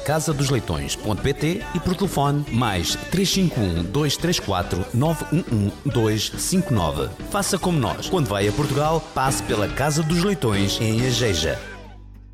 casadosleitões.pt e por telefone mais 351 234 911 259. Faça como nós. Quando vai a Portugal, passe pela Casa dos Leitões em Ageja.